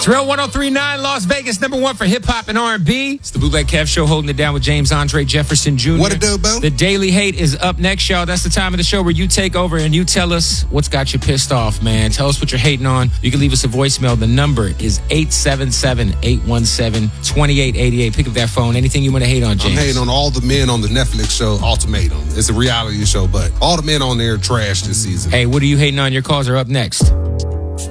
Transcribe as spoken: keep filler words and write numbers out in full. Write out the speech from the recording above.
Thrill one oh three point nine, Las Vegas, number one for hip-hop and R and B. It's the Bootleg Kev Show, holding it down with James Andre Jefferson Junior What it do, Bo? The Daily Hate is up next, y'all. That's the time of the show where you take over and you tell us what's got you pissed off, man. Tell us what you're hating on. You can leave us a voicemail. The number is eight seven seven, eight one seven, two eight eight eight. Pick up that phone. Anything you want to hate on, James? I'm hating on all the men on the Netflix show, Ultimatum. It's a reality show, but all the men on there are trash this season. Hey, what are you hating on? Your calls are up next.